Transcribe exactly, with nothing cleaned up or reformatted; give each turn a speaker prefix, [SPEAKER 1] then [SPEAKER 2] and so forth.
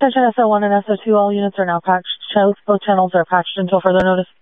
[SPEAKER 1] Attention S O one and S O two, all units are now patched. Both channels are patched until further notice.